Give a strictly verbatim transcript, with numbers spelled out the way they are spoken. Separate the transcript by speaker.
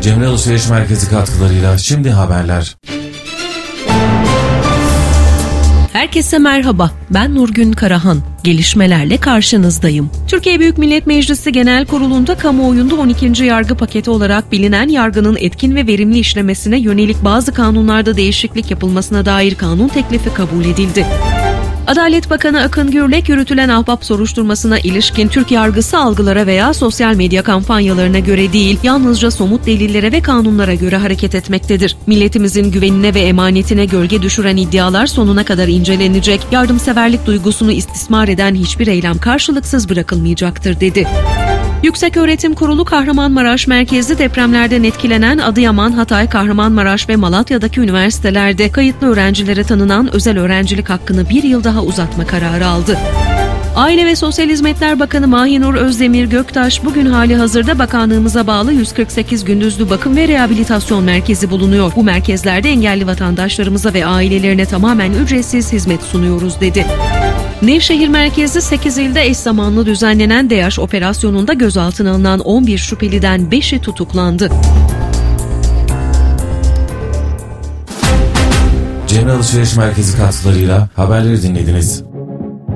Speaker 1: Cemre Alışveriş Merkezi katkılarıyla şimdi haberler.
Speaker 2: Herkese merhaba, ben Nurgün Karahan. Gelişmelerle karşınızdayım. Türkiye Büyük Millet Meclisi Genel Kurulu'nda kamuoyunda on ikinci yargı paketi olarak bilinen yargının etkin ve verimli işlemesine yönelik bazı kanunlarda değişiklik yapılmasına dair kanun teklifi kabul edildi. Adalet Bakanı Akın Gürlek, yürütülen ahbap soruşturmasına ilişkin Türk yargısı algılara veya sosyal medya kampanyalarına göre değil, yalnızca somut delillere ve kanunlara göre hareket etmektedir. Milletimizin güvenine ve emanetine gölge düşüren iddialar sonuna kadar incelenecek, yardımseverlik duygusunu istismar eden hiçbir eylem karşılıksız bırakılmayacaktır, dedi. Yükseköğretim Kurulu Kahramanmaraş merkezli depremlerden etkilenen Adıyaman, Hatay, Kahramanmaraş ve Malatya'daki üniversitelerde kayıtlı öğrencilere tanınan özel öğrencilik hakkını bir yıl daha uzatma kararı aldı. Aile ve Sosyal Hizmetler Bakanı Mahinur Özdemir Göktaş, bugün hali hazırda bakanlığımıza bağlı yüz kırk sekiz gündüzlü bakım ve rehabilitasyon merkezi bulunuyor. Bu merkezlerde engelli vatandaşlarımıza ve ailelerine tamamen ücretsiz hizmet sunuyoruz, dedi. Nevşehir merkezli sekiz ilde eş zamanlı düzenlenen DEAŞ operasyonunda gözaltına alınan on bir şüpheliden beşi tutuklandı.
Speaker 1: Cemre Alışveriş Merkezi katkılarıyla haberleri dinlediniz.